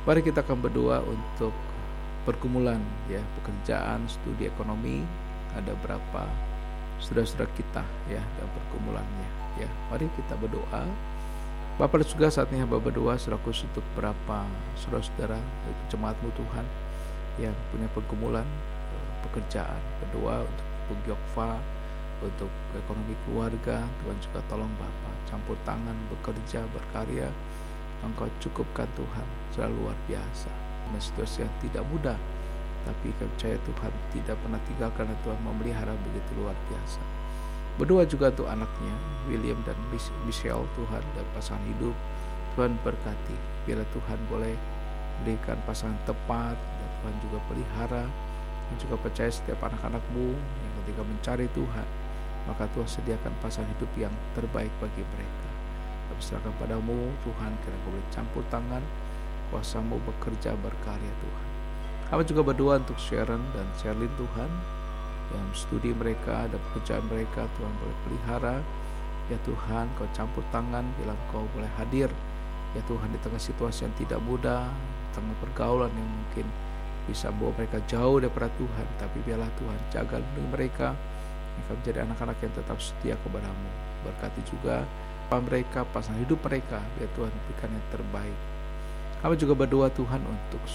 Mari kita akan berdoa untuk pergumulan ya, pekerjaan, studi ekonomi. Ada berapa saudara-saudara kita ya dalam pergumulannya ya. Mari kita berdoa. Bapa di surga, saat ini hamba berdoa secara khusus untuk berapa saudara-saudara jemaat-Mu Tuhan yang punya pergumulan pekerjaan. Berdoa untuk Bung Yokfa, untuk ekonomi keluarga. Tuhan juga tolong Bapa campur tangan, bekerja, berkarya. Engkau cukupkan Tuhan, selalu luar biasa. Dengan situasi yang tidak mudah, tapi kami percaya Tuhan tidak pernah tinggalkan dan Tuhan memelihara begitu luar biasa. Berdoa juga untuk anaknya William dan Michelle, Tuhan, dan pasangan hidup. Tuhan berkati, biarlah Tuhan boleh berikan pasangan tepat, dan Tuhan juga pelihara. Dan juga percaya setiap anak-anak-Mu yang ketika mencari Tuhan, maka Tuhan sediakan pasangan hidup yang terbaik bagi mereka. Kami serahkan padamu Tuhan, kiranya Kau boleh campur tangan, kuasa-Mu bekerja berkarya Tuhan. Kami juga berdoa untuk Sharon dan Sherlyn Tuhan, yang studi mereka dan pekerjaan mereka, Tuhan boleh pelihara. Ya Tuhan, Kau campur tangan bila Kau boleh hadir. Ya Tuhan, di tengah situasi yang tidak mudah, tengah pergaulan yang mungkin bisa membawa mereka jauh daripada Tuhan, tapi biarlah Tuhan jaga lindungi mereka, mereka menjadi anak-anak yang tetap setia kepada-Mu. Berkati juga mereka, pasangan hidup mereka, biar Tuhan berikan yang terbaik. Kami juga berdoa Tuhan untuk